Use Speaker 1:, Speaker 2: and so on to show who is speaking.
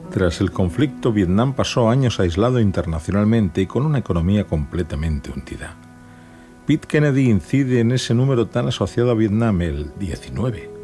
Speaker 1: Tras el conflicto, Vietnam pasó años aislado internacionalmente y con una economía completamente hundida. Pete Kennedy incide en ese número tan asociado a Vietnam, el 19.